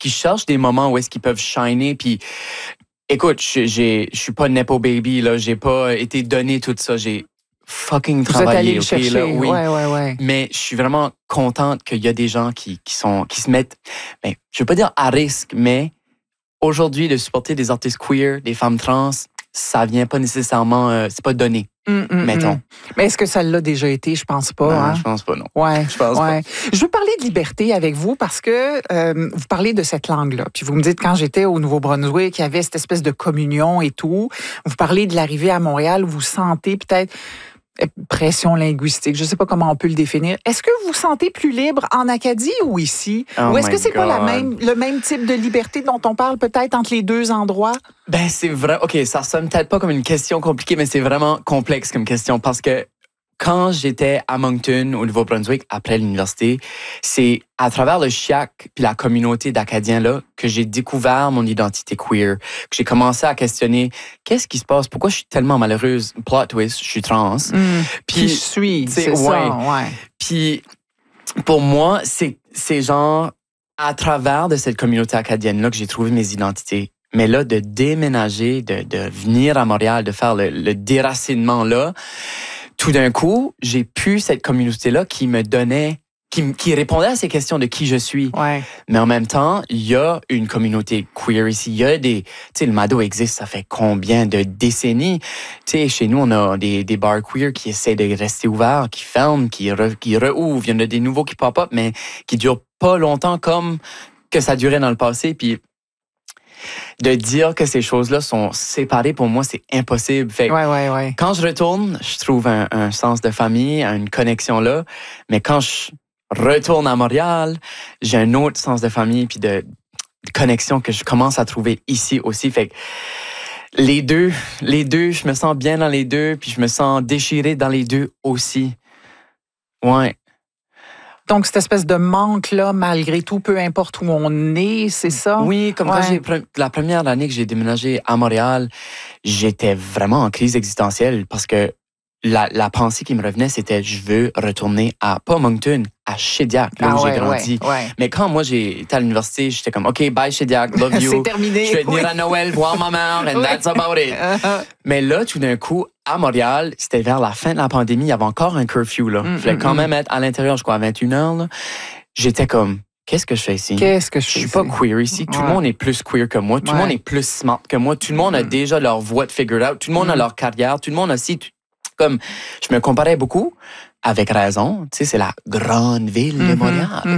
qui cherchent des moments où est-ce qu'ils peuvent shiner. Puis, écoute, je suis pas nepo baby, là. J'ai pas été donné tout ça. J'ai fucking travaillé. Vous êtes allé le chercher. Là, oui. Ouais. Mais je suis vraiment contente qu'il y a des gens qui se mettent, ben, je veux pas dire à risque, mais aujourd'hui, de supporter des artistes queer, des femmes trans, ça vient pas nécessairement, c'est pas donné. Mettons. Mais est-ce que ça l'a déjà été? Je pense pas. Non, hein? je pense pas, non. Ouais, je pense pas. Je veux parler de liberté avec vous parce que vous parlez de cette langue-là. Puis vous me dites, quand j'étais au Nouveau-Brunswick, il y avait cette espèce de communion et tout. Vous parlez de l'arrivée à Montréal, vous sentez peut-être pression linguistique, je ne sais pas comment on peut le définir. Est-ce que vous vous sentez plus libre en Acadie ou ici? Ou est-ce que c'est pas le même type de liberté dont on parle peut-être entre les deux endroits? Ben, c'est vrai. OK, ça sonne peut-être pas comme une question compliquée, mais c'est vraiment complexe comme question parce que quand j'étais à Moncton, au Nouveau-Brunswick, après l'université, c'est à travers le CHIAC puis la communauté d'Acadiens là que j'ai découvert mon identité queer, que j'ai commencé à questionner qu'est-ce qui se passe, pourquoi je suis tellement malheureuse, plot twist, je suis trans. Puis qui je suis, c'est ça. Ouais. Puis pour moi, c'est genre à travers de cette communauté acadienne là que j'ai trouvé mes identités. Mais là, de déménager, de venir à Montréal, de faire le déracinement là, tout d'un coup, j'ai pu cette communauté-là qui me donnait, qui répondait à ces questions de qui je suis. Ouais. Mais en même temps, il y a une communauté queer ici. Il y a des, tu sais, le Mado existe, ça fait combien de décennies? Tu sais, chez nous, on a des bars queer qui essaient de rester ouverts, qui ferment, qui réouvrent. Il y en a des nouveaux qui pop-up, mais qui durent pas longtemps comme que ça durait dans le passé. Puis, de dire que ces choses-là sont séparées, pour moi, c'est impossible. Fait ouais. Quand je retourne, je trouve un sens de famille, une connexion là. Mais quand je retourne à Montréal, j'ai un autre sens de famille puis de connexion que je commence à trouver ici aussi. Fait que les deux, je me sens bien dans les deux, puis je me sens déchiré dans les deux aussi. Ouais. Donc, cette espèce de manque-là, malgré tout, peu importe où on est, c'est ça? Oui, comme quand la première année que j'ai déménagé à Montréal, j'étais vraiment en crise existentielle parce que la pensée qui me revenait, c'était je veux retourner pas Moncton, à Shediac, là où j'ai grandi. Mais quand moi j'étais à l'université, j'étais comme OK, bye Shediac, love you. C'est terminé. Je vais venir à Noël voir ma mère, and that's about it. Mais là, tout d'un coup, à Montréal, c'était vers la fin de la pandémie, il y avait encore un curfew là. Je voulais quand même être à l'intérieur, je crois à 21h là. J'étais comme qu'est-ce que je fais ici? Je suis pas queer ici. Tout le monde est plus queer que moi. Tout le monde est plus smart que moi. Tout le monde a déjà leur voix de figured out. Tout le monde a leur carrière. Tout le monde a aussi... Comme je me comparais beaucoup, avec raison. Tu sais, c'est la grande ville de Montréal.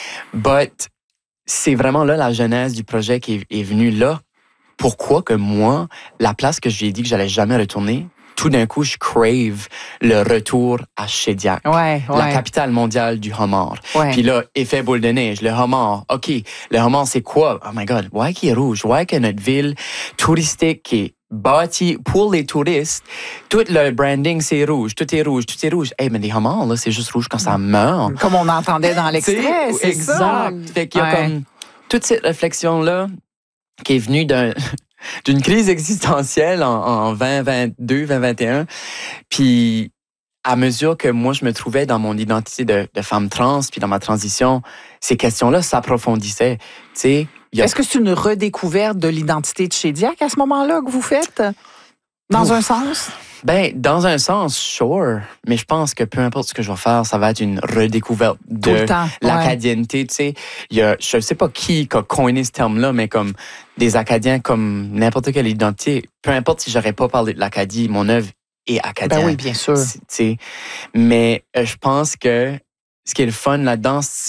But c'est vraiment là la genèse du projet qui est venue là. Pourquoi que moi, la place que j'ai dit que j'allais jamais retourner, tout d'un coup, je crave le retour à Shediac, la capitale mondiale du homard. Puis là, effet boule de neige, le homard. OK, le homard, c'est quoi? Oh my God, why qu'il est rouge? Why que notre ville touristique qui est bâtie pour les touristes, tout le branding, c'est rouge, tout est rouge. Hey, mais les homards, là, c'est juste rouge quand ça meurt. Comme on entendait dans l'extrait, c'est exact. Ça. Fait qu'il y a comme toute cette réflexion-là qui est venue d'une crise existentielle en 2022, 2021. Puis, à mesure que moi, je me trouvais dans mon identité de femme trans, puis dans ma transition, ces questions-là s'approfondissaient. Tu sais, est-ce que c'est une redécouverte de l'identité de Shediac à ce moment-là que vous faites? Dans un sens? Ben, dans un sens, sure. Mais je pense que peu importe ce que je vais faire, ça va être une redécouverte de l'acadienneté. Tu sais, je sais pas qui a coiné ce terme-là, mais comme des Acadiens, comme n'importe quelle identité, peu importe si j'aurais pas parlé de l'Acadie, mon œuvre est acadienne. Ben oui, bien sûr. Tu sais, mais je pense que ce qui est le fun là-dedans, ce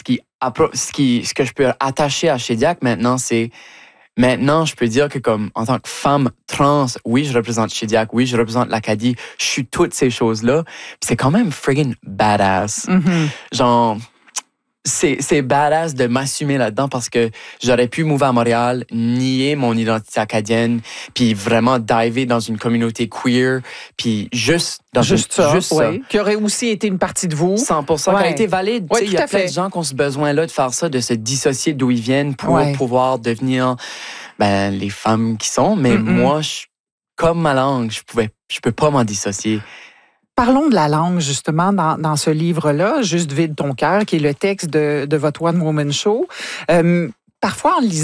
que je peux attacher à Shediac maintenant, c'est maintenant, je peux dire que comme en tant que femme trans, oui, je représente Shediac, oui, je représente l'Acadie, je suis toutes ces choses-là. Puis c'est quand même friggin' badass. Genre, c'est badass de m'assumer là-dedans parce que j'aurais pu mouver à Montréal, nier mon identité acadienne, puis vraiment diver dans une communauté queer, puis juste ça. Qui aurait aussi été une partie de vous. 100%, qui a été valide. Il y a plein de gens qui ont ce besoin-là de faire ça, de se dissocier d'où ils viennent pour pouvoir devenir les femmes qui sont. Mais moi, comme ma langue, je peux pas m'en dissocier. Parlons de la langue, justement, dans ce livre-là, Juste vide ton cœur, qui est le texte de votre One Woman Show. Parfois, en lisant